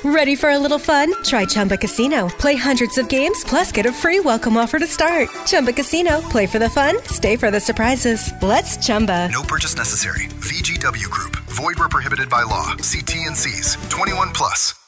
Ready for a little fun? Try Chumba Casino. Play hundreds of games, plus get a free welcome offer to start. Chumba Casino. Play for the fun, stay for the surprises. Let's Chumba. No purchase necessary. VGW Group. Void where prohibited by law. See T&Cs. 21 plus.